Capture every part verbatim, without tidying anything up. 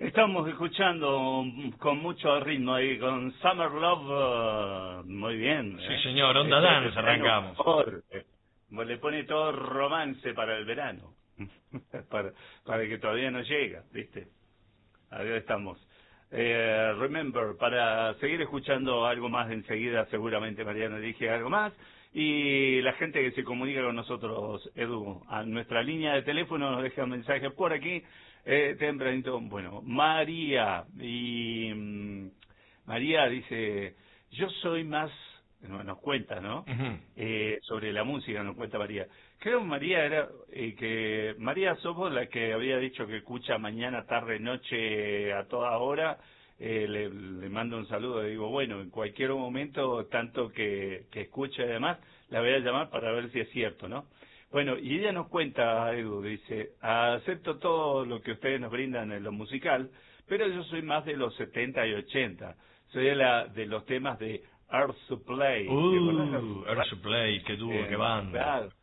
Estamos escuchando con mucho ritmo ahí, con Summer Love, uh, muy bien. Sí, ¿eh? señor, Onda Este, Dance este arrancamos. por, eh, le pone todo romance para el verano, para, para que todavía no llega, ¿viste? Ahí estamos. Eh, remember, para seguir escuchando algo más enseguida, seguramente Mariano dije algo más. Y la gente que se comunica con nosotros, Edu, a nuestra línea de teléfono nos deja mensajes por aquí, eh, tempranito. Bueno, María, y mm, María dice, yo soy más, no, nos cuenta, ¿no? Uh-huh. Eh, sobre la música, nos cuenta María. Creo María era eh, que María somos la que había dicho que escucha mañana, tarde, noche a toda hora. Eh, le, le mando un saludo, le digo, bueno, en cualquier momento, tanto que, que escuche además, la voy a llamar para ver si es cierto, ¿no? Bueno, y ella nos cuenta, Edu, dice, acepto todo lo que ustedes nos brindan en lo musical, pero yo soy más de los setenta y ochenta, soy de, la, de los temas de Earth Supply, ¿te acordás de Earth Uh, Air Supply? Supply, qué dúo, qué Eh, banda. claro,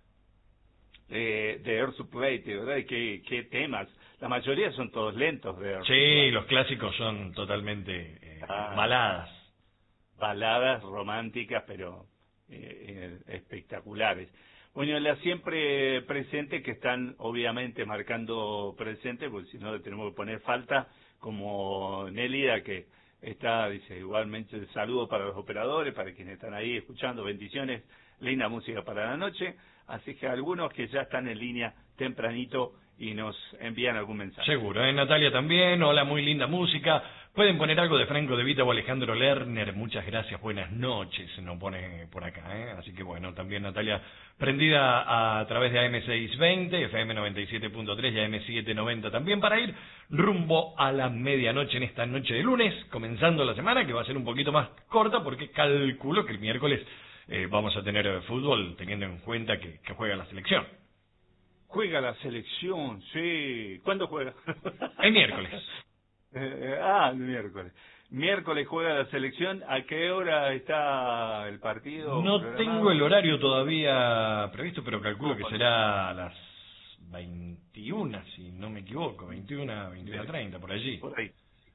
eh, de Air Supply, ¿verdad? ¿Qué, qué temas? La mayoría son todos lentos de Air Sí, Supply. los clásicos son totalmente eh, Ah, baladas. baladas románticas, pero eh, eh, espectaculares. Bueno, la siempre presente, que están obviamente marcando presente, porque si no le tenemos que poner falta, como Nélida, que está, dice, igualmente el saludo para los operadores, para quienes están ahí escuchando, bendiciones, linda música para la noche, así que algunos que ya están en línea tempranito y nos envían algún mensaje. Seguro, ¿eh? Natalia también, hola, muy linda música. Pueden poner algo de Franco De Vita o Alejandro Lerner, muchas gracias, buenas noches, nos pone por acá, ¿eh? Así que bueno, también Natalia, prendida a, a través de A M seiscientos veinte, F M noventa y siete punto tres y A M setecientos noventa también para ir rumbo a la medianoche en esta noche de lunes, comenzando la semana, que va a ser un poquito más corta porque calculo que el miércoles eh, vamos a tener eh, fútbol, teniendo en cuenta que, que juega la selección. Juega la selección, sí. ¿Cuándo juega? El miércoles. Eh, ah, el miércoles. Miércoles juega la selección. ¿A qué hora está el partido No tengo el programado? horario todavía previsto, pero calculo No, que cuando- será a las veintiuna, si no me equivoco, veintiuna, veintiuna treinta, por allí. por ahí.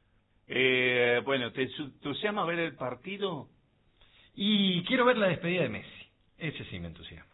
Eh, bueno, ¿te su- entusiasma ver el partido? Y quiero ver la despedida de Messi. Ese sí me entusiasma.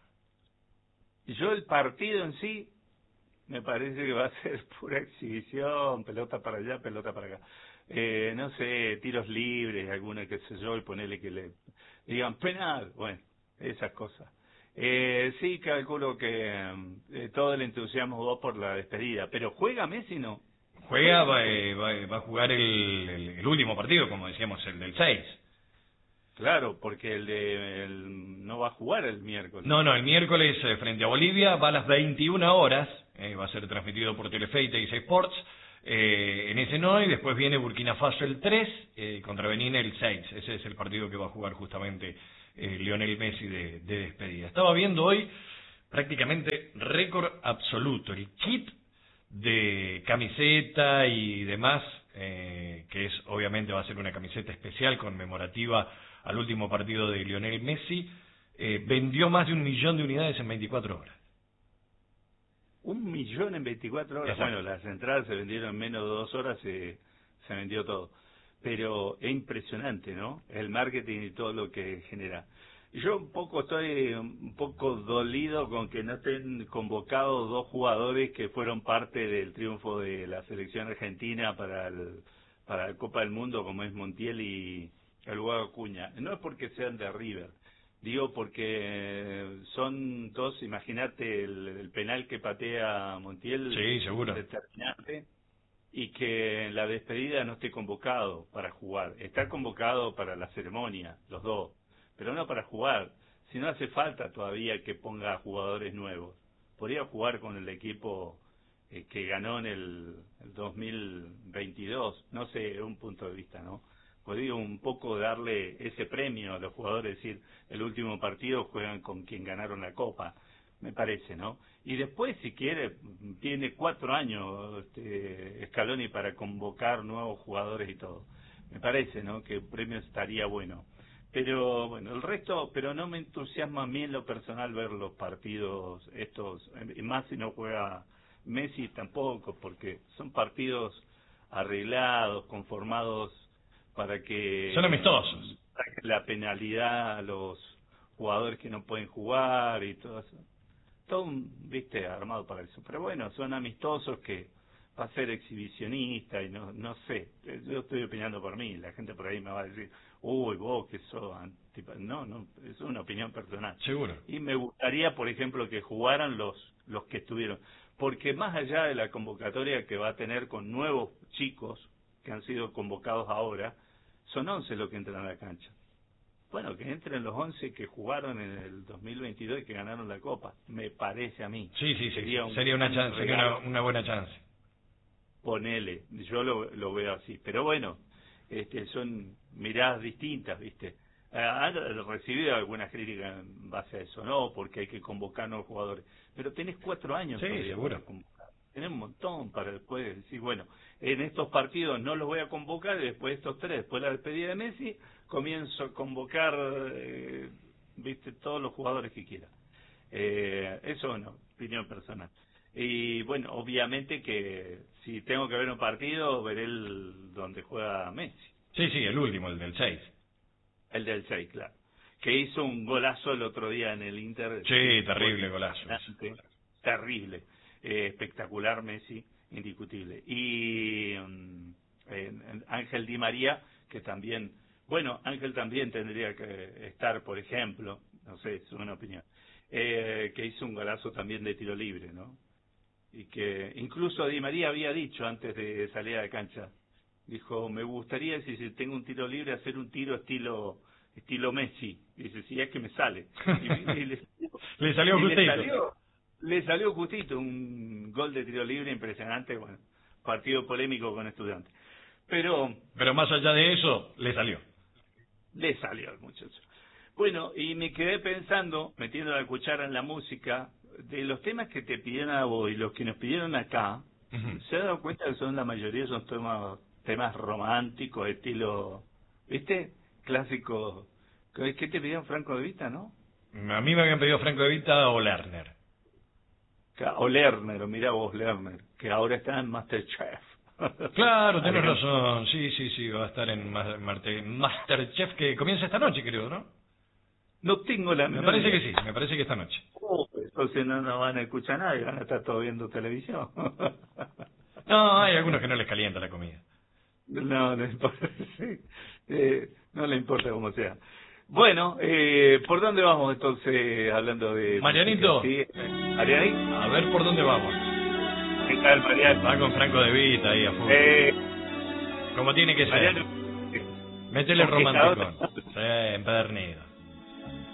Yo el partido en sí me parece que va a ser pura exhibición, pelota para allá, pelota para acá. Eh, no sé, tiros libres, alguna que sé yo, y ponerle que le digan penal, bueno, esas cosas. Eh, sí, calculo que eh, todo el entusiasmo va por la despedida, pero ¿juega Messi no? Juega, ¿Juega o no va, juega? eh, va- va a jugar el, el- el último partido, como decíamos, el del seis. Claro, porque el de el, no va a jugar el miércoles. No, no, el miércoles eh, frente a Bolivia va a las veintiuna horas, eh, va a ser transmitido por Telefe y T seis Sports, eh, en ese no, y después viene Burkina Faso el tres, eh, contra Benín el seis, ese es el partido que va a jugar justamente eh, Lionel Messi de, de despedida. Estaba viendo hoy prácticamente récord absoluto, el kit de camiseta y demás, eh, que es obviamente va a ser una camiseta especial conmemorativa al último partido de Lionel Messi, eh, vendió más de un millón de unidades en veinticuatro horas. Un millón en veinticuatro horas. Bueno, Exacto. las entradas se vendieron en menos de dos horas, se, se vendió todo. Pero es impresionante, ¿no? El marketing y todo lo que genera. Yo un poco estoy un poco dolido con que no estén convocados dos jugadores que fueron parte del triunfo de la selección argentina para el, para la Copa del Mundo, como es Montiel y el Hugo Acuña. No es porque sean de River, digo porque son dos, imagínate el, el penal que patea Montiel, Sí, seguro. determinante, y que en la despedida no esté convocado para jugar. Está convocado para la ceremonia, los dos, pero no para jugar. Si no hace falta todavía que ponga jugadores nuevos. Podría jugar con el equipo eh, que ganó en el, el dos mil veintidós, no sé, un punto de vista, ¿no? Podría un poco darle ese premio a los jugadores, decir, el último partido juegan con quien ganaron la Copa, me parece, ¿no? Y después, si quiere, tiene cuatro años este, Scaloni para convocar nuevos jugadores y todo. Me parece, ¿no? Que el premio estaría bueno. Pero, bueno, el resto, pero no me entusiasma a mí en lo personal ver los partidos estos, y más si no juega Messi tampoco, porque son partidos arreglados, conformados para que... Son amistosos. La penalidad a los jugadores que no pueden jugar y todo eso. Todo un, viste, armado para eso. Pero bueno, son amistosos que va a ser exhibicionista y no no sé. Yo estoy opinando por mí. La gente por ahí me va a decir, uy, vos que sos antipa... No, no, es una opinión personal. Seguro. Y me gustaría, por ejemplo, que jugaran los los que estuvieron. Porque más allá de la convocatoria que va a tener con nuevos chicos que han sido convocados ahora, son once los que entran a la cancha. Bueno, que entren los once que jugaron en el dos mil veintidós y que ganaron la Copa, me parece a mí. Sí, sí, sí. Sería, un sería una chance, sería una, una buena chance. Ponele, yo lo, lo veo así. Pero bueno, este, son miradas distintas, ¿viste? Han recibido algunas críticas en base a eso, ¿no? Porque hay que convocar nuevos jugadores. Pero tenés cuatro años sí, todavía seguro. para convocar. Tenés un montón para después decir, bueno, en estos partidos no los voy a convocar, y después de estos tres, después de la despedida de Messi, comienzo a convocar, eh, viste, todos los jugadores que quiera. Eh, eso no, opinión personal. Y bueno, obviamente que si tengo que ver un partido, veré el donde juega Messi. Sí, sí, el último, el del seis. El del seis, claro. Que hizo un golazo el otro día en el Inter. Sí, terrible golazo. Terrible. Eh, espectacular Messi, indiscutible. Y um, eh, Ángel Di María, que también, bueno, Ángel también tendría que estar, por ejemplo, no sé, es una opinión, eh, que hizo un golazo también de tiro libre, ¿no? Y que incluso Di María había dicho antes de salir a la cancha, dijo, me gustaría, si, si tengo un tiro libre, hacer un tiro estilo estilo Messi. Y dice, sí, es que me sale. Y, y le, le salió y justito. Le salió, le salió justito, un gol de tiro libre impresionante, bueno, partido polémico con Estudiantes. Pero Pero más allá de eso, le salió. Le salió al muchacho. Bueno, y me quedé pensando, metiendo la cuchara en la música, de los temas que te pidieron a vos y los que nos pidieron acá, uh-huh. ¿Se ha dado cuenta que son la mayoría son temas, temas románticos, estilo, ¿viste? Clásicos. ¿Qué te pidieron? Franco De Vita, ¿no? A mí me habían pedido Franco De Vita o Lerner. O Lerner, o mirá vos Lerner, que ahora está en Masterchef. Claro, tenés razón, sí, sí, sí, va a estar en Masterchef, que comienza esta noche, creo, ¿no? No tengo la Me parece que sí, me parece que esta noche. Oh, entonces no nos van a escuchar nadie, van a estar todos viendo televisión. No, hay algunos que no les calienta la comida. No, no importa, sí. eh, no le importa como sea. Bueno, eh, ¿por dónde vamos entonces hablando de... Marianito, ¿sí? ¿Marianito? A ver por dónde vamos. ¿Qué tal, Mariano? Va con Franco De Vita ahí a fútbol. Eh, Como tiene que ser. Mariano, Métele romántico. Sí, empedernido.